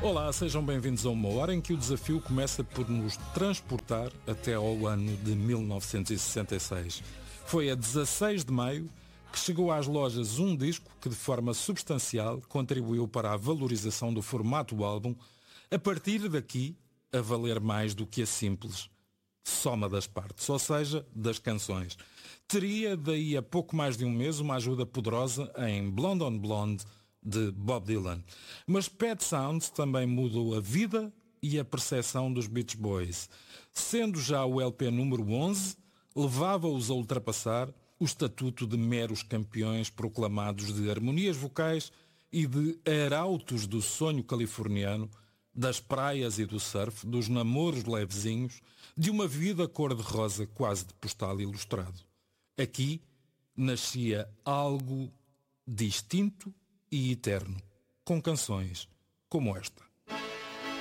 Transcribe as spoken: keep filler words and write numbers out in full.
Olá, sejam bem-vindos a uma hora em que o desafio começa por nos transportar até ao ano de mil novecentos e sessenta e seis. Foi a dezasseis de maio que chegou às lojas um disco que de forma substancial contribuiu para a valorização do formato do álbum, a partir daqui a valer mais do que a simples soma das partes, ou seja, das canções. Teria daí a pouco mais de um mês uma ajuda poderosa em Blonde on Blonde de Bob Dylan. Mas Pet Sounds também mudou a vida e a percepção dos Beach Boys. Sendo já o L P número onze, levava-os a ultrapassar o estatuto de meros campeões proclamados de harmonias vocais e de arautos do sonho californiano, das praias e do surf, dos namoros levezinhos, de uma vida cor-de-rosa quase de postal ilustrado. Aqui nascia algo distinto e eterno, com canções como esta.